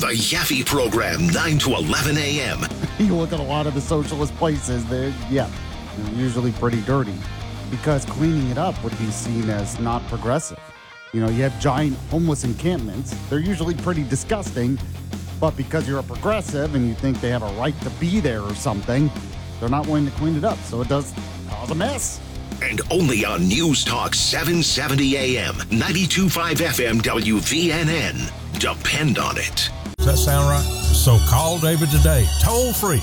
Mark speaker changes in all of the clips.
Speaker 1: The Yaffe Program, 9 to 11 a.m.
Speaker 2: You look at a lot of the socialist places, they're usually pretty dirty because cleaning it up would be seen as not progressive. You know, you have giant homeless encampments. They're usually pretty disgusting, but because you're a progressive and you think they have a right to be there or something, they're not willing to clean it up. So it does cause a mess.
Speaker 1: And only on News Talk 770 AM, 92.5 FM WVNN. Depend on it.
Speaker 3: Does that sound right? So call David today, toll free,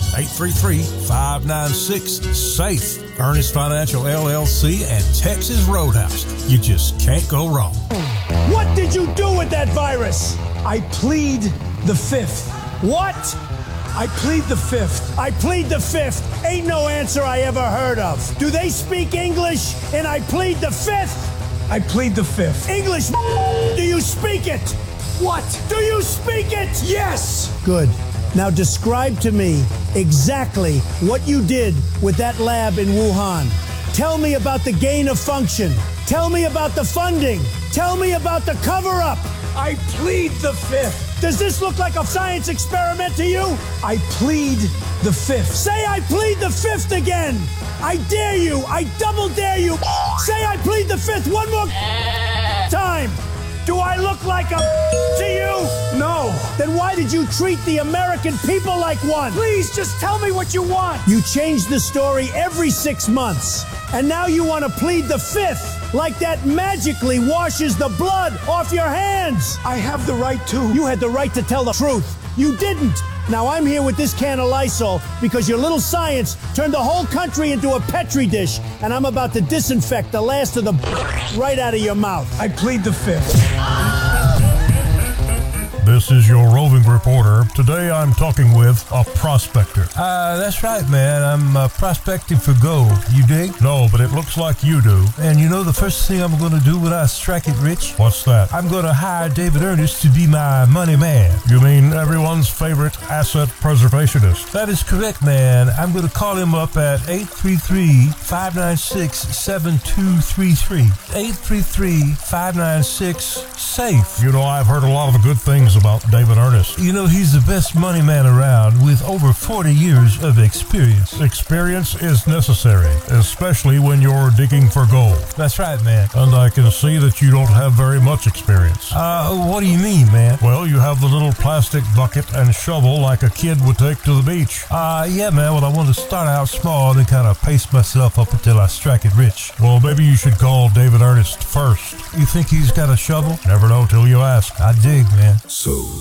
Speaker 3: 833-596-SAFE. Ernest Financial LLC and Texas Roadhouse. You just can't go wrong.
Speaker 4: What did you do with that virus? I plead the fifth. What? I plead the fifth. I plead the fifth. Ain't no answer I ever heard of. Do they speak English? And I plead the fifth? I plead the fifth. English, do you speak it? What? Do you speak it? Yes. Good. Now describe to me exactly what you did with that lab in Wuhan. Tell me about the gain of function. Tell me about the funding. Tell me about the cover-up. I plead the fifth. Does this look like a science experiment to you? I plead the fifth. Say I plead the fifth again. I dare you. I double dare you. Say I plead the fifth one more time. Do I look like a to you? No. Then why did you treat the American people like one? Please just tell me what you want. You change the story every 6 months. And now you want to plead the fifth. Like that magically washes the blood off your hands. I have the right to. You had the right to tell the truth. You didn't. Now I'm here with this can of Lysol because your little science turned the whole country into a Petri dish, and I'm about to disinfect the last of the right out of your mouth. I plead the fifth.
Speaker 3: This is your roving reporter. Today I'm talking with a prospector. That's right, man. I'm prospecting for gold. You dig? No, but it looks like you do. And you know the first thing I'm going to do when I strike it rich? What's that? I'm going to hire David Ernest to be my money man. You mean everyone's favorite asset preservationist? That is correct, man. I'm going to call him up at 833-596-7233. 833-596-SAFE. You know, I've heard a lot of good things about David Ernest. You know, he's the best money man around with over 40 years of experience. Experience is necessary, especially when you're digging for gold. That's right, man. And I can see that you don't have very much experience. What do you mean, man? Well, you have the little plastic bucket and shovel like a kid would take to the beach. Yeah, man. Well, I want to start out small and kind of pace myself up until I strike it rich. Well, maybe you should call David Ernest first. You think he's got a shovel? Never know till you ask. I dig, man.
Speaker 1: So